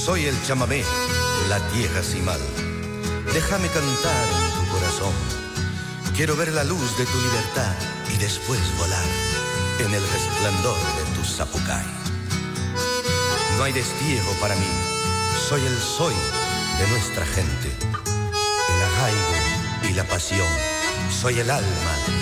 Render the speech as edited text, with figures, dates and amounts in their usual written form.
Soy el chamamé, la tierra sin mal. Déjame cantar en tu corazón. Quiero ver la luz de tu libertad y después volar en el resplandor de tu zapucay. No hay destierro para mí, soy el soy de nuestra gente. El arraigo y la pasión, soy el alma